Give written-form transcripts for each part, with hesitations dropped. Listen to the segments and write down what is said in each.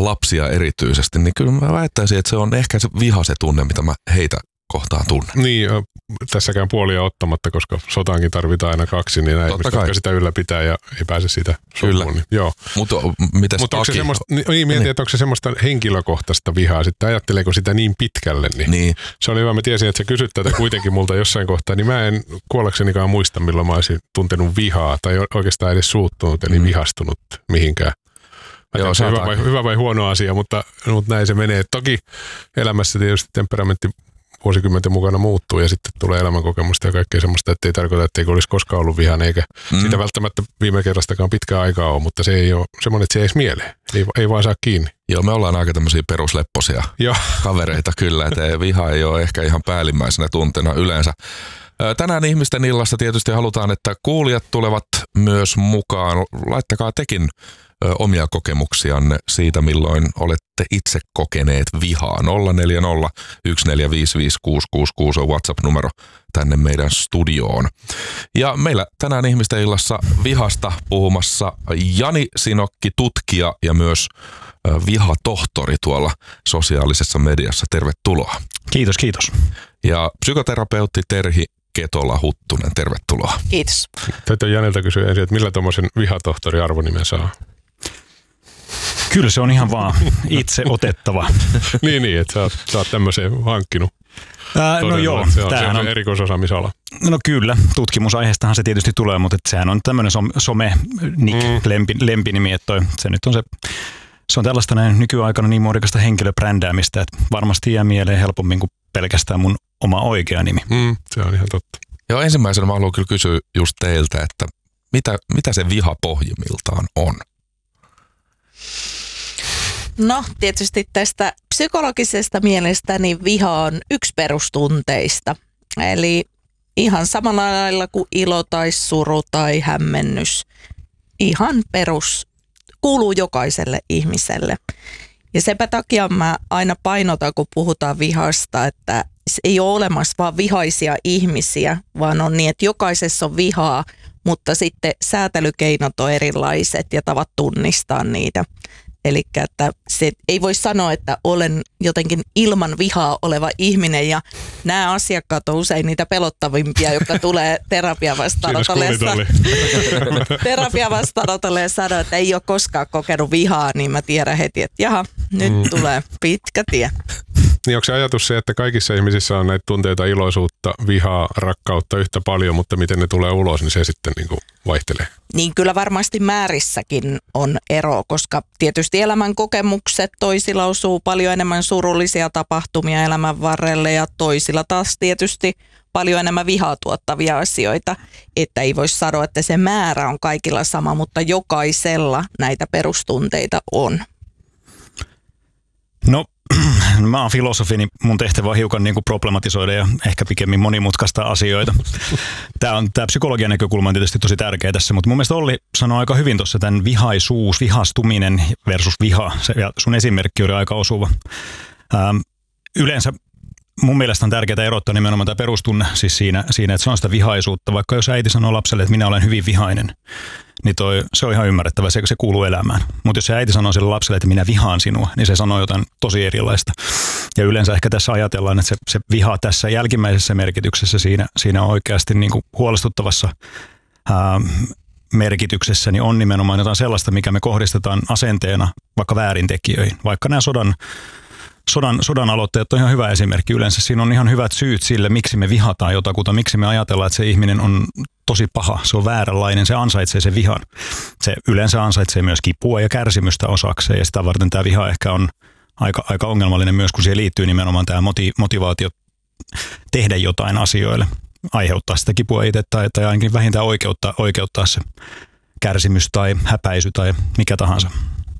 lapsia erityisesti, niin kyllä mä väittäisin, että se on ehkä se viha se tunne, mitä mä heitä kohtaan tunnen. Niin, tässäkään puolia ottamatta, koska sotaankin tarvitaan aina kaksi, niin näin ihmiset, jotka sitä ylläpitää ja ei pääse siitä sopuun. Niin, joo. Mutta onko se semmoista, mietin, että onko se semmoista henkilökohtaista vihaa, sitten ajatteleeko sitä niin pitkälle, niin. Se oli hyvä, mä tiesin, että sä kysyt tätä kuitenkin multa jossain kohtaa, niin mä en kuollaksenikaan muista, milloin mä olisin tuntenut vihaa tai oikeastaan edes suuttunut, eli vihastunut mihinkään. Joo, hyvä vai huono asia, mutta näin se menee. Toki elämässä tietysti temperamentti vuosikymmenten mukana muuttuu ja sitten tulee elämänkokemusta ja kaikkea semmoista, että ei tarkoita, että ei olisi koskaan ollut vihainen eikä sitä välttämättä viime kerrastakaan pitkään aikaa ole, mutta se ei ole semmoinen, että se ei edes mieleen. Ei vaan saa kiinni. Joo, me ollaan aika tämmöisiä peruslepposia kavereita kyllä, että viha ei ole ehkä ihan päällimmäisenä tunteena yleensä. Tänään ihmisten illassa tietysti halutaan, että kuulijat tulevat myös mukaan. Laittakaa tekin omia kokemuksianne siitä, milloin olette itse kokeneet vihaa. 040 1455 666 on WhatsApp-numero tänne meidän studioon. Ja meillä tänään ihmisten illassa vihasta puhumassa Jani Sinokki, tutkija ja myös vihatohtori tuolla sosiaalisessa mediassa. Tervetuloa. Kiitos, kiitos. Ja psykoterapeutti Terhi Ketola-Huttunen, tervetuloa. Kiitos. Täytyy Janilta kysyä ensin, että millä tuommoisen vihatohtori arvonimen saa? Kyllä se on ihan vaan itse otettava. niin, että sä oot tämmöiseen hankkinut. No joo. Se on erikoisosaamisala. No kyllä, tutkimusaiheestahan se tietysti tulee, mutta sehän on tämmöinen lempinimi, että se nyt on se on tällaista näin nykyaikana niin muodikasta henkilöbrändäämistä, että varmasti jää mieleen helpommin kuin pelkästään mun oma oikea nimi. Se on ihan totta. Joo, ensimmäisenä mä haluan kyllä kysyä just teiltä, että mitä se viha pohjimmiltaan on? No tietysti tästä psykologisesta mielestä niin viha on yksi perustunteista. Eli ihan samalla lailla kuin ilo tai suru tai hämmennys. Ihan perus, kuuluu jokaiselle ihmiselle. Ja sepä takia mä aina painotan, kun puhutaan vihasta, että ei ole olemassa vaan vihaisia ihmisiä, vaan on niin, että jokaisessa on vihaa, mutta sitten säätelykeinot on erilaiset ja tavat tunnistaa niitä. Eli että se ei voi sanoa, että olen jotenkin ilman vihaa oleva ihminen ja nämä asiakkaat on usein niitä pelottavimpia, jotka tulee terapiavastaanotolle ja sanoo, että ei ole koskaan kokenut vihaa, niin mä tiedän heti, että jaha, nyt tulee pitkä tie. Niin onko se ajatus se, että kaikissa ihmisissä on näitä tunteita, iloisuutta, vihaa, rakkautta yhtä paljon, mutta miten ne tulee ulos, niin se sitten niin kuin vaihtelee? Niin kyllä varmasti määrissäkin on ero, koska tietysti elämän kokemukset, toisilla osuu paljon enemmän surullisia tapahtumia elämän varrelle ja toisilla taas tietysti paljon enemmän vihaa tuottavia asioita, että ei voi sanoa, että se määrä on kaikilla sama, mutta jokaisella näitä perustunteita on. No, mä oon filosofi, niin mun tehtävä on hiukan niin kuin problematisoida ja ehkä pikemmin monimutkaista asioita. Tämä psykologian näkökulma on tietysti tosi tärkeä tässä, mutta mun mielestä Olli sanoi aika hyvin tuossa tämän vihaisuus, vihastuminen versus viha. Ja sun esimerkki oli aika osuva. Yleensä mun mielestä on tärkeää erottaa nimenomaan tämä perustunne siis siinä, että se on sitä vihaisuutta. Vaikka jos äiti sanoo lapselle, että minä olen hyvin vihainen, niin se on ihan ymmärrettävä, se kuuluu elämään. Mutta jos se äiti sanoo sille lapselle, että minä vihaan sinua, niin se sanoo jotain tosi erilaista. Ja yleensä ehkä tässä ajatellaan, että se viha tässä jälkimmäisessä merkityksessä siinä oikeasti niin kuin huolestuttavassa merkityksessä niin on nimenomaan jotain sellaista, mikä me kohdistetaan asenteena vaikka väärintekijöihin. Vaikka nämä sodan aloitteet on ihan hyvä esimerkki. Yleensä siinä on ihan hyvät syyt sille, miksi me vihataan jotakuta, miksi me ajatellaan, että se ihminen on tosi paha, se on vääränlainen, se ansaitsee sen vihan. Se yleensä ansaitsee myös kipua ja kärsimystä osakseen ja sitä varten tämä viha ehkä on aika ongelmallinen myös, kun siihen liittyy nimenomaan tämä motivaatio tehdä jotain asioille, aiheuttaa sitä kipua itse tai ainakin vähintään oikeuttaa se kärsimys tai häpäisy tai mikä tahansa.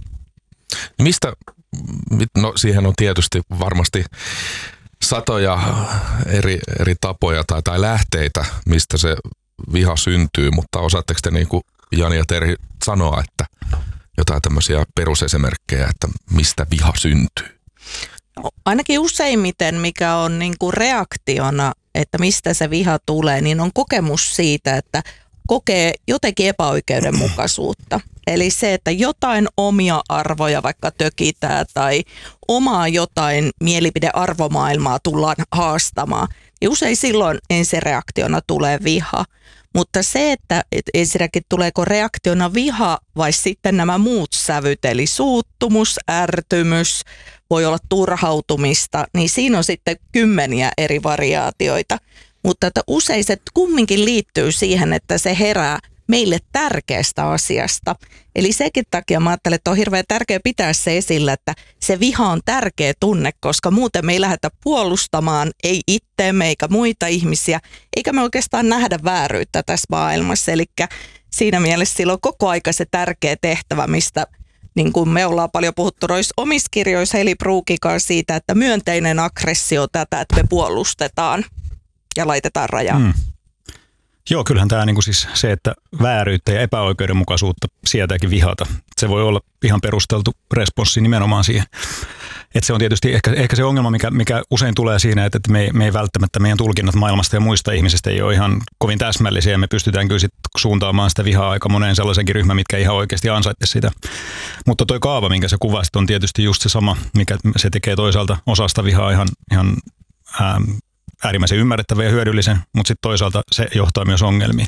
No siihen on tietysti varmasti satoja eri tapoja tai lähteitä, mistä se viha syntyy, mutta osaatteko te niin kuin Jani ja Terhi sanoa, että jotain tämmöisiä perusesimerkkejä, että mistä viha syntyy? No, ainakin useimmiten, mikä on niin kuin reaktiona, että mistä se viha tulee, niin on kokemus siitä, että kokee jotenkin epäoikeudenmukaisuutta. Eli se, että jotain omia arvoja vaikka tökitään tai omaa jotain mielipidearvomaailmaa tullaan haastamaan, niin usein silloin ensireaktiona tulee viha. Mutta se, että ensinnäkin tuleeko reaktiona viha vai sitten nämä muut sävyt, eli suuttumus, ärtymys, voi olla turhautumista, niin siinä on sitten 10 eri variaatioita. Mutta että usein se kumminkin liittyy siihen, että se herää meille tärkeästä asiasta. Eli sekin takia mä ajattelen, että on hirveän tärkeää pitää se esillä, että se viha on tärkeä tunne, koska muuten me ei lähdetä puolustamaan, ei itseämme eikä muita ihmisiä, eikä me oikeastaan nähdä vääryyttä tässä maailmassa. Eli siinä mielessä sillä on koko aika se tärkeä tehtävä, mistä niin kuin me ollaan paljon puhuttu noissa omissa kirjoissa Heli Bruukikaan siitä, että myönteinen aggressio tätä, että me puolustetaan ja laitetaan rajaa. Joo, kyllähän tämä niin kuin siis se, että vääryyttä ja epäoikeudenmukaisuutta sietääkin vihata. Se voi olla ihan perusteltu responssi nimenomaan siihen. Että se on tietysti ehkä se ongelma, mikä usein tulee siinä, että me ei välttämättä meidän tulkinnat maailmasta ja muista ihmisistä ei ole ihan kovin täsmällisiä. Me pystytään kyllä sit suuntaamaan sitä vihaa aika moneen sellaisenkin ryhmään, mitkä ihan oikeasti ansaittaisi sitä. Mutta toi kaava, minkä sä kuvasit, on tietysti just se sama, mikä se tekee toisaalta osasta vihaa ihan äärimmäisen ymmärrettävä ja hyödyllisen, mutta sitten toisaalta se johtaa myös ongelmiin.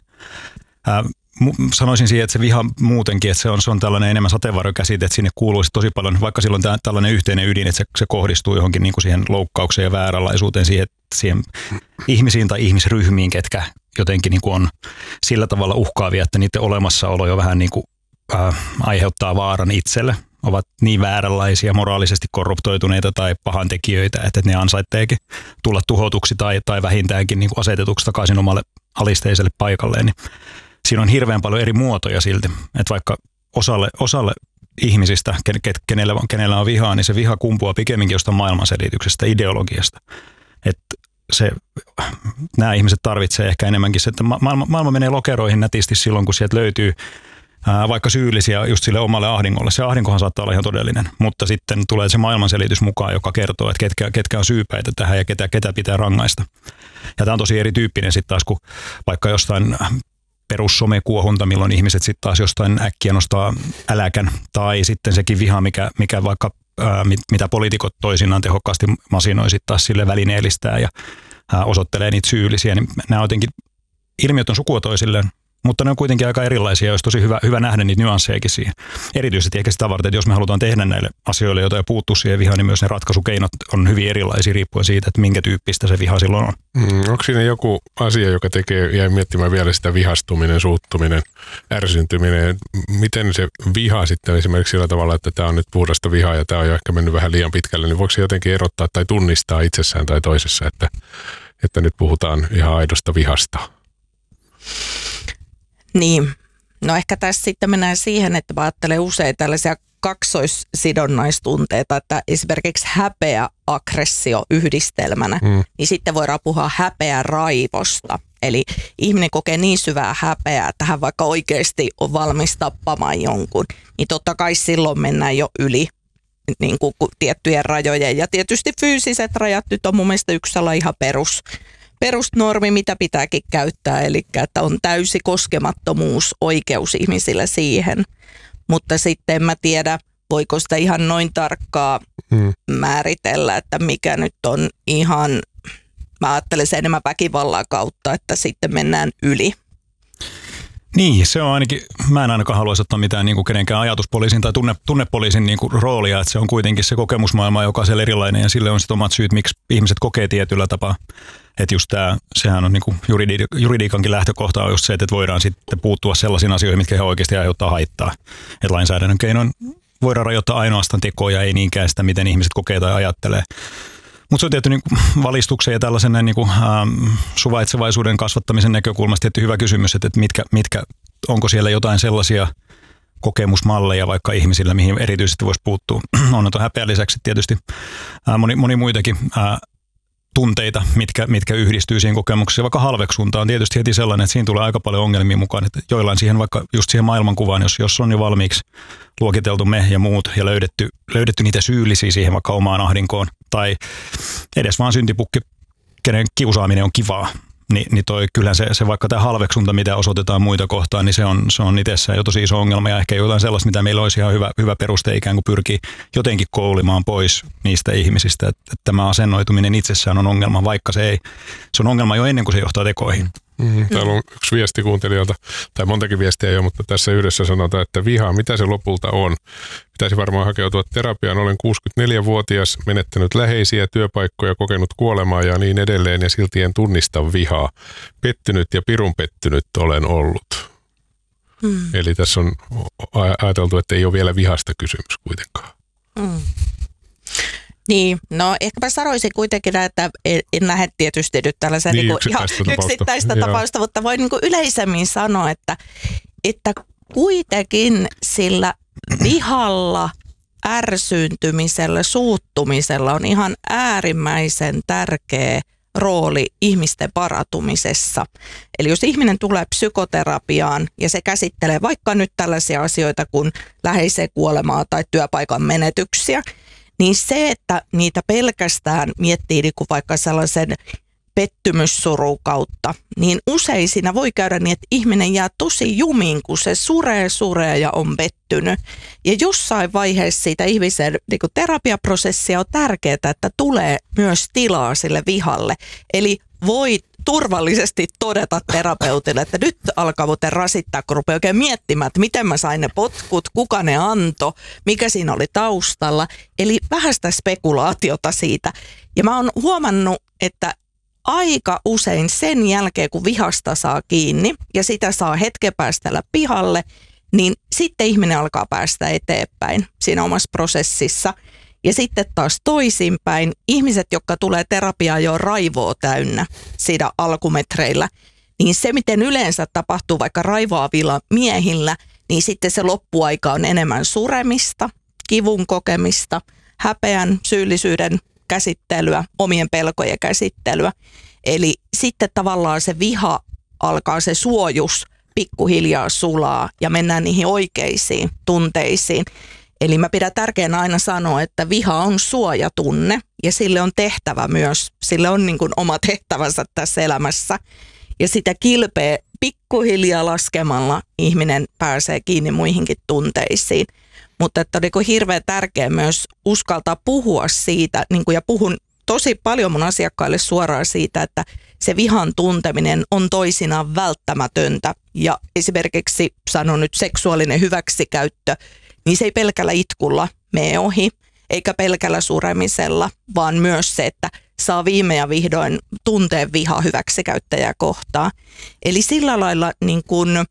Sanoisin siihen, että se viha muutenkin, että se on tällainen enemmän sateenvarjokäsite, että sinne kuuluisi tosi paljon, vaikka silloin tällainen yhteinen ydin, että se kohdistuu johonkin niin kuin siihen loukkaukseen ja vääränlaisuuteen, siihen ihmisiin tai ihmisryhmiin, ketkä jotenkin niin kuin on sillä tavalla uhkaavia, että niiden olemassaolo jo vähän niin kuin, aiheuttaa vaaran itselle, ovat niin vääränlaisia, moraalisesti korruptoituneita tai pahantekijöitä, että ne ansaitteekin tulla tuhotuksi tai vähintäänkin niin kuin asetetuksi takaisin omalle alisteiselle paikalleen. Niin siinä on hirveän paljon eri muotoja silti, että vaikka osalle ihmisistä, kenellä on vihaa, niin se viha kumpuaa pikemminkin jostain maailmanselityksestä, ideologiasta. Että nämä ihmiset tarvitsee ehkä enemmänkin se, että maailma menee lokeroihin nätisti silloin, kun sieltä löytyy vaikka syyllisiä just sille omalle ahdingolle. Se ahdinkohan saattaa olla ihan todellinen, mutta sitten tulee se maailmanselitys mukaan, joka kertoo, että ketkä on syypäitä tähän ja ketä pitää rangaista. Ja tämä on tosi erityyppinen sitten taas, kun vaikka jostain perussomekuohunta, milloin ihmiset sitten taas jostain äkkiä nostaa äläkän, tai sitten sekin viha, mikä vaikka mitä poliitikot toisinaan tehokkaasti masinoi sitten taas sille välineellistää ja osoittelee niitä syyllisiä, niin nämä jotenkin ilmiöt on sukua toisilleen. Mutta ne on kuitenkin aika erilaisia ja olisi tosi hyvä nähdä niitä nyanssejakin siihen. Erityisesti ehkä sitä varten, että jos me halutaan tehdä näille asioille jotain ja puuttua siihen vihaan, niin myös ne ratkaisukeinot on hyvin erilaisia riippuen siitä, että minkä tyyppistä se viha silloin on. Onko siinä joku asia, joka jäi miettimään vielä sitä vihastuminen, suuttuminen, ärsyntyminen? Miten se viha sitten esimerkiksi sillä tavalla, että tämä on nyt puhdasta vihaa ja tämä on jo ehkä mennyt vähän liian pitkälle, niin voiko se jotenkin erottaa tai tunnistaa itsessään tai toisessa, että nyt puhutaan ihan aidosta vihasta? Niin, no ehkä tässä sitten mennään siihen, että mä ajattelen usein tällaisia kaksoissidonnaistunteita, että esimerkiksi häpeä, aggressio yhdistelmänä, niin sitten voidaan puhua häpeä raivosta. Eli ihminen kokee niin syvää häpeää, että hän vaikka oikeasti on valmis tappamaan jonkun, niin totta kai silloin mennään jo yli niin kuin tiettyjen rajojen. Ja tietysti fyysiset rajat nyt on mun mielestä yksi ihan perusnormi, mitä pitääkin käyttää, eli että on täysi koskemattomuus, oikeus ihmisillä siihen. Mutta sitten en mä tiedä, voiko sitä ihan noin tarkkaa määritellä, että mikä nyt on ihan, mä ajattelen sen enemmän väkivallan kautta, että sitten mennään yli. Niin, se on ainakin, mä en ainakaan haluaisi ottaa mitään niin kuin kenenkään ajatuspoliisin tai tunnepoliisin niin kuin roolia, että se on kuitenkin se kokemusmaailma jokaisella erilainen ja sille on sitten omat syyt, miksi ihmiset kokee tietyllä tapaa. Että just sehän on niin kuin juridiikankin lähtökohta on just se, että voidaan sitten puuttua sellaisiin asioihin, mitkä ihan oikeasti aiheuttaa haittaa. Että lainsäädännön keinoin voidaan rajoittaa ainoastaan tekoja, ei niinkään sitä, miten ihmiset kokee tai ajattelee. Mutta se on tietty niin valistuksen ja tällaisen niin suvaitsevaisuuden kasvattamisen näkökulmasta tietty hyvä kysymys, että mitkä onko siellä jotain sellaisia kokemusmalleja vaikka ihmisillä, mihin erityisesti voisi puuttua. On häpeän lisäksi tietysti moni muitakin tunteita, mitkä yhdistyy siihen kokemukseen. Vaikka halveksunta on tietysti heti sellainen, että siinä tulee aika paljon ongelmia mukaan. Että joillain siihen vaikka just siihen maailmankuvaan, jos on jo valmiiksi luokiteltu me ja muut ja löydetty niitä syyllisiä siihen vaikka omaan ahdinkoon tai edes vaan syntipukki, kenen kiusaaminen on kivaa, niin kyllähän se vaikka tämä halveksunta, mitä osoitetaan muita kohtaan, niin se on itsessään jo tosi iso ongelma ja ehkä jotain sellaista, mitä meillä olisi ihan hyvä peruste ikään kuin pyrkii jotenkin koulimaan pois niistä ihmisistä. Että tämä asennoituminen itsessään on ongelma, vaikka se on ongelma jo ennen kuin se johtaa tekoihin. Täällä on yksi viesti kuuntelijalta, tai montakin viestiä ei ole, mutta tässä yhdessä sanotaan, että viha, mitä se lopulta on? Pitäisi varmaan hakeutua terapiaan. Olen 64-vuotias, menettänyt läheisiä, työpaikkoja, kokenut kuolemaa ja niin edelleen, ja silti en tunnista vihaa. Pettynyt ja pirun pettynyt olen ollut. Eli tässä on ajateltu, että ei ole vielä vihasta kysymys kuitenkaan. Niin, no ehkäpä sanoisin kuitenkin, että en lähde tietysti nyt tällaisen niin, yksittäistä tapausta, mutta voin niin kuin yleisemmin sanoa, että kuitenkin sillä vihalla, ärsyyntymisellä, suuttumisella on ihan äärimmäisen tärkeä rooli ihmisten parantumisessa. Eli jos ihminen tulee psykoterapiaan ja se käsittelee vaikka nyt tällaisia asioita kuin läheiseen kuolemaa tai työpaikan menetyksiä, niin se, että niitä pelkästään miettii niin kuin vaikka sellaisen pettymyssurun kautta, niin usein siinä voi käydä niin, että ihminen jää tosi jumiin, kun se suree ja on pettynyt. Ja jossain vaiheessa siitä ihmisen niin kuin terapiaprosessia on tärkeää, että tulee myös tilaa sille vihalle. Eli voi turvallisesti todeta terapeutille, että nyt alkaa muuten rasittaa, kun rupeaa oikein miettimään, että miten mä sain ne potkut, kuka ne antoi, mikä siinä oli taustalla. Eli vähän sitä spekulaatiota siitä. Ja mä oon huomannut, että aika usein sen jälkeen, kun vihasta saa kiinni ja sitä saa hetken päästä pihalle, niin sitten ihminen alkaa päästä eteenpäin siinä omassa prosessissa. Ja sitten taas toisinpäin, ihmiset, jotka tulee terapiaan jo raivoa täynnä siinä alkumetreillä, niin se, miten yleensä tapahtuu vaikka raivoavilla miehillä, niin sitten se loppuaika on enemmän suremista, kivun kokemista, häpeän, syyllisyyden käsittelyä, omien pelkojen käsittelyä. Eli sitten tavallaan se viha alkaa, se suojus pikkuhiljaa sulaa ja mennään niihin oikeisiin tunteisiin. Eli mä pidän tärkeänä aina sanoa, että viha on suojatunne ja sille on tehtävä myös, sille on niin kuin oma tehtävänsä tässä elämässä. Ja sitä kilpeä pikkuhiljaa laskemalla ihminen pääsee kiinni muihinkin tunteisiin. Mutta että on niin kuin hirveän tärkeää myös uskaltaa puhua siitä, niin kuin ja puhun tosi paljon mun asiakkaille suoraan siitä, että se vihan tunteminen on toisinaan välttämätöntä. Ja esimerkiksi sanon nyt seksuaalinen hyväksikäyttö, niin se ei pelkällä itkulla mene ohi, eikä pelkällä suremisella, vaan myös se, että saa viime ja vihdoin tunteen vihaa hyväksikäyttäjää kohtaan. Eli sillä lailla niin kun,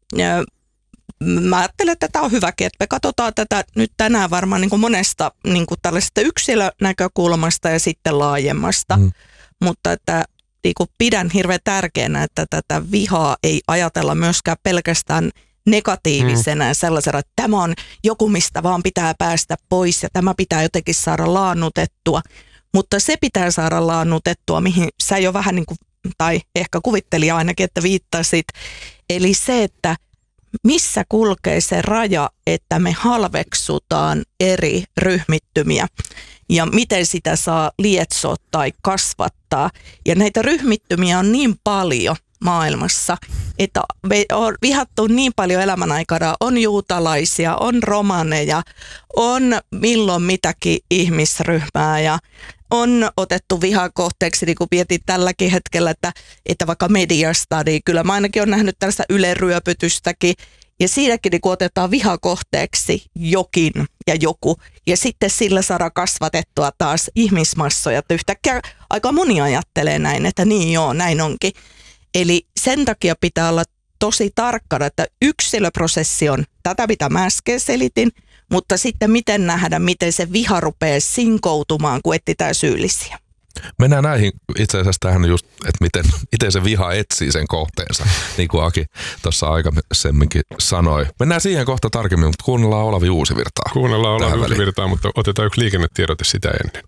mä ajattelen, että tämä on hyväkin, että me katsotaan tätä nyt tänään varmaan niin kuin monesta niin kuin tällaisesta yksilönäkökulmasta ja sitten laajemmasta, mutta että niin kuin pidän hirveän tärkeänä, että tätä vihaa ei ajatella myöskään pelkästään negatiivisena ja sellaisena, että tämä on joku, mistä vaan pitää päästä pois ja tämä pitää jotenkin saada laannutettua, mutta se pitää saada laannutettua, mihin sä jo vähän niin kuin, tai ehkä kuvittelin ainakin, että viittasit, eli se, että missä kulkee se raja, että me halveksutaan eri ryhmittymiä ja miten sitä saa lietsoa tai kasvattaa. Ja näitä ryhmittymiä on niin paljon maailmassa, että me on vihattu niin paljon elämän aikana. On juutalaisia, on romaneja, on milloin mitäkin ihmisryhmää ja on otettu vihakohteeksi, niin kuin mietin tälläkin hetkellä, että vaikka mediasta, niin kyllä mä ainakin olen nähnyt tällaista yleryöpytystäkin. Ja siinäkin niin otetaan vihakohteeksi jokin ja joku. Ja sitten sillä saadaan kasvatettua taas ihmismassoja. Että yhtäkkiä aika moni ajattelee näin, että niin joo, näin onkin. Eli sen takia pitää olla tosi tarkkana, että yksilöprosessi on tätä, mitä mä äsken selitin, mutta sitten miten nähdä, miten se viha rupeaa sinkoutumaan, kun etsitään syyllisiä. Mennään näihin itse asiassa tähän just, että miten se viha etsii sen kohteensa, niin kuin Aki tuossa aikaisemminkin sanoi. Mennään siihen kohta tarkemmin, mutta kuunnellaan Olavi Uusivirtaa. Kuunnellaan Olavi Uusivirtaa, mutta otetaan yksi liikennetiedote sitä ennen.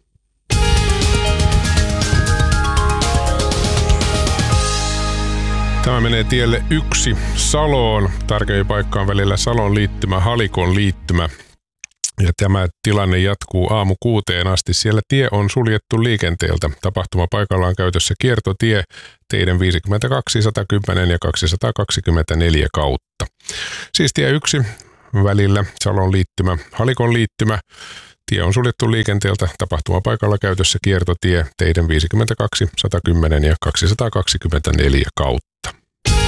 Tämä menee tielle 1 Saloon. Tarkemmin paikkaan välillä Salon liittymä, Halikon liittymä. Ja tämä tilanne jatkuu aamu 6 asti. Siellä tie on suljettu liikenteeltä. Tapahtumapaikalla on käytössä kiertotie teiden 52, 110 ja 224 kautta. Siis tie 1 välillä Salon liittymä, Halikon liittymä. Tie on suljettu liikenteeltä. Tapahtumapaikalla käytössä kiertotie teiden 52, 110 ja 224 kautta.